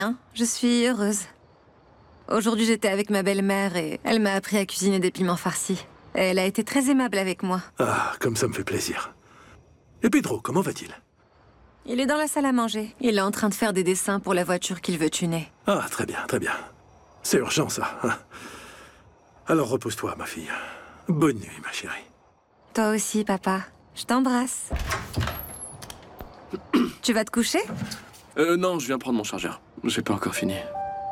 Hein, je suis heureuse. Aujourd'hui, j'étais avec ma belle-mère et elle m'a appris à cuisiner des piments farcis. Et elle a été très aimable avec moi. Ah, comme ça me fait plaisir. Et Pedro, comment va-t-il? Il est dans la salle à manger. Il est en train de faire des dessins pour la voiture qu'il veut tuner. Ah, très bien, très bien. C'est urgent, ça. Hein. Alors repose-toi, ma fille. Bonne nuit, ma chérie. Toi aussi, papa. Je t'embrasse. Tu vas te coucher? Non, je viens prendre mon chargeur. J'ai pas encore fini.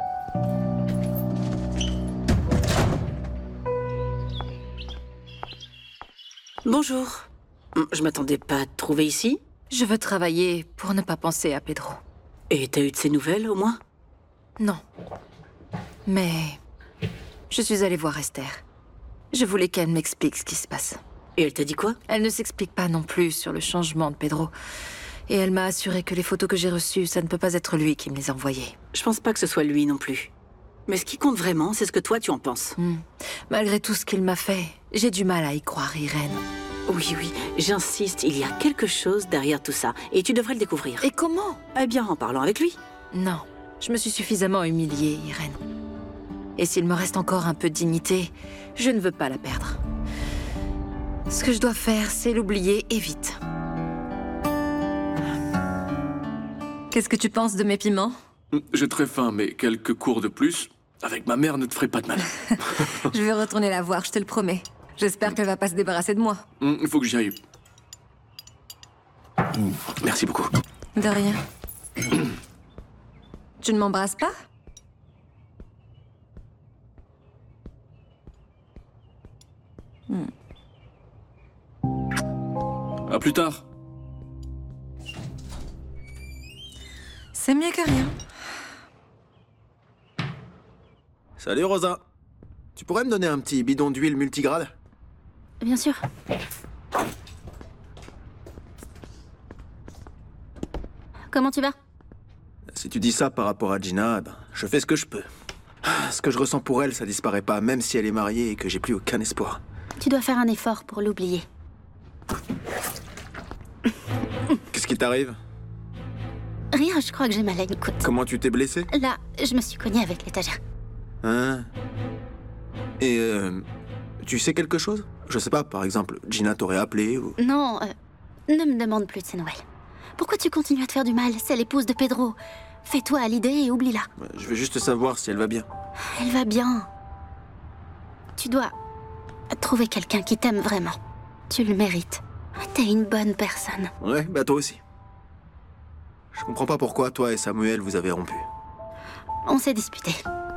Bonjour. Je m'attendais pas à te trouver ici. Je veux travailler pour ne pas penser à Pedro. Et t'as eu de ses nouvelles, au moins? Non. Mais... je suis allée voir Esther. Je voulais qu'elle m'explique ce qui se passe. Et elle t'a dit quoi? Elle ne s'explique pas non plus sur le changement de Pedro. Et elle m'a assuré que les photos que j'ai reçues, ça ne peut pas être lui qui me les a envoyées. Je pense pas que ce soit lui non plus. Mais ce qui compte vraiment, c'est ce que toi tu en penses. Malgré tout ce qu'il m'a fait, j'ai du mal à y croire, Irène. Oui, j'insiste, il y a quelque chose derrière tout ça. Et tu devrais le découvrir. Et comment? Eh bien, en parlant avec lui. Non, je me suis suffisamment humiliée, Irène. Et s'il me reste encore un peu de dignité, je ne veux pas la perdre. Ce que je dois faire, c'est l'oublier et vite. Qu'est-ce que tu penses de mes piments? J'ai très faim, mais quelques cours de plus, avec ma mère, ne te ferait pas de mal. Je vais retourner la voir, je te le promets. J'espère qu'elle va pas se débarrasser de moi. Il faut que j'y aille. Merci beaucoup. De rien. Tu ne m'embrasses pas? À plus tard. C'est mieux que rien. Salut Rosa. Tu pourrais me donner un petit bidon d'huile multigrade? Bien sûr. Comment tu vas? Si tu dis ça par rapport à Gina, ben, je fais ce que je peux. Ce que je ressens pour elle, ça disparaît pas, même si elle est mariée et que j'ai plus aucun espoir. Tu dois faire un effort pour l'oublier. Qu'est-ce qui t'arrive? Rien, je crois que j'ai mal à une côte. Comment tu t'es blessé? Là, je me suis cognée avec l'étagère. Hein? Et tu sais quelque chose? Je sais pas, par exemple, Gina t'aurait appelé ou... Non, ne me demande plus de ses nouvelles. Pourquoi tu continues à te faire du mal? C'est l'épouse de Pedro. Fais-toi à l'idée et oublie-la. Je veux juste savoir si elle va bien. Elle va bien. Tu dois trouver quelqu'un qui t'aime vraiment. Tu le mérites. T'es une bonne personne. Ouais, bah toi aussi. Je comprends pas pourquoi toi et Samuel vous avez rompu. On s'est disputés.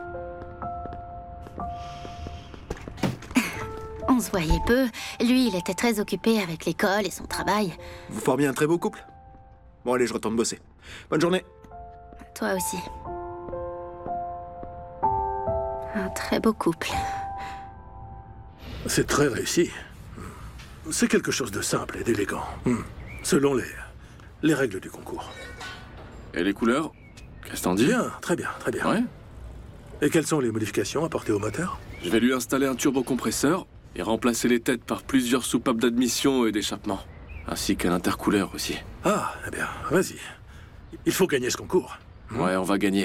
On se voyait peu. Lui, il était très occupé avec l'école et son travail. Vous formiez un très beau couple. Bon allez, je retourne bosser. Bonne journée. Toi aussi. Un très beau couple. C'est très réussi. C'est quelque chose de simple et d'élégant. Selon les règles du concours. Et les couleurs? Qu'est-ce que t'en dis? Bien, très bien, très bien. Ouais. Et quelles sont les modifications apportées au moteur? Je vais lui installer un turbocompresseur et remplacer les têtes par plusieurs soupapes d'admission et d'échappement. Ainsi qu'un intercouleur aussi. Ah, eh bien, vas-y. Il faut gagner ce concours. Ouais, on va gagner.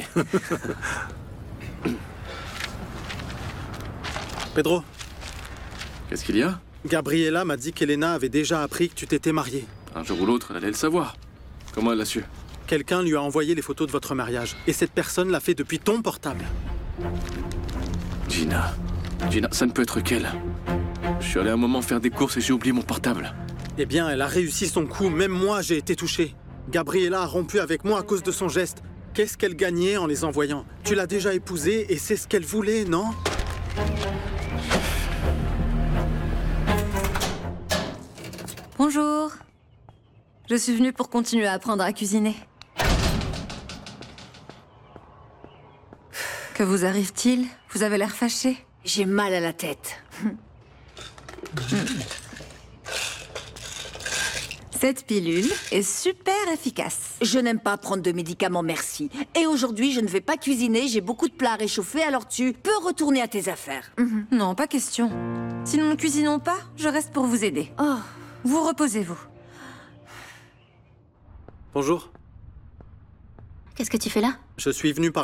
Pedro, Qu'est-ce qu'il y a? Gabriela m'a dit qu'Elena avait déjà appris que tu t'étais marié. Un jour ou l'autre, elle allait le savoir. Comment elle l'a su? Quelqu'un lui a envoyé les photos de votre mariage. Et cette personne l'a fait depuis ton portable. Gina, ça ne peut être qu'elle. Je suis allé un moment faire des courses et j'ai oublié mon portable. Eh bien, elle a réussi son coup. Même moi, j'ai été touché. Gabriela a rompu avec moi à cause de son geste. Qu'est-ce qu'elle gagnait en les envoyant? Tu l'as déjà épousée et c'est ce qu'elle voulait, non? Bonjour. Je suis venue pour continuer à apprendre à cuisiner. Que vous arrive-t-il? Vous avez l'air fâché. J'ai mal à la tête. Cette pilule est super efficace. Je n'aime pas prendre de médicaments, merci. Et aujourd'hui, je ne vais pas cuisiner, j'ai beaucoup de plats à réchauffer, alors tu peux retourner à tes affaires. Non, pas question. Si nous ne cuisinons pas, je reste pour vous aider. Oh. Vous reposez-vous. Bonjour. Qu'est-ce que tu fais là? Je suis venu par